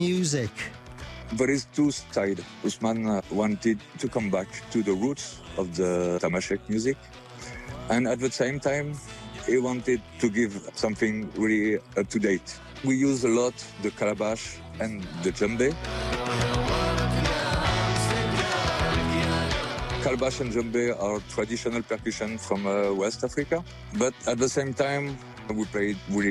music? There is two sides. Usman wanted to come back to the roots of the Tamashek music. And at the same time, he wanted to give something really up to date. We use a lot the calabash and the djembe. Calabash and djembe are traditional percussion from West Africa. But at the same time, we played really